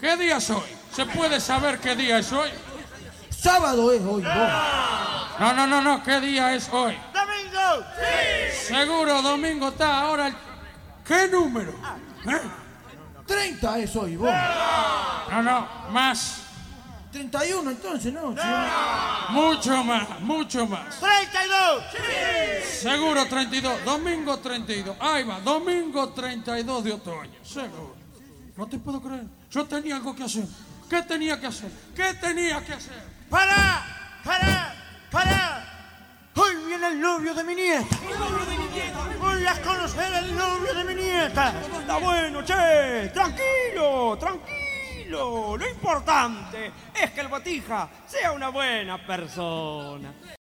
¿Qué día es hoy? ¿Se puede saber qué día es hoy? Sábado es hoy, vos. No, ¿qué día es hoy? ¡Domingo! ¡Sí! Seguro, domingo está ahora el... ¿Qué número? 30 es hoy, vos. No, más. 31 entonces, ¿no? Sí. Mucho más. 32. ¡Sí! Seguro 32, domingo 32. Ahí va, domingo 32 de otoño, seguro. No te puedo creer. Yo tenía algo que hacer. ¿Qué tenía que hacer? ¡Para! Hoy viene el novio de mi nieta. Voy a conocer al novio de mi nieta. Está bueno, che. Tranquilo. Lo importante es que el Botija sea una buena persona.